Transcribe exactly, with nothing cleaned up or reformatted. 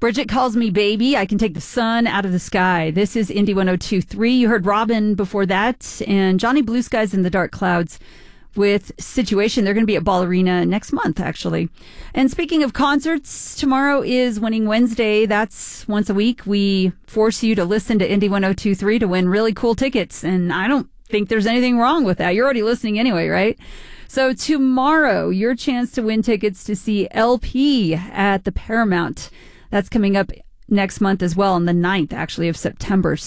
Bridget calls me baby. I can take the sun out of the sky. This is Indy one oh two point three. You heard Robin before that, and Johnny Blue Skies in the Dark Clouds with Situation. They're going to be at Ball Arena next month, actually. And speaking of concerts, tomorrow is Winning Wednesday. That's once a week. We force you to listen to Indy one oh two point three to win really cool tickets, and I don't think there's anything wrong with that. You're already listening anyway, right? So tomorrow, your chance to win tickets to see L P at the Paramount. That's coming up next month as well, on the ninth, actually, of September.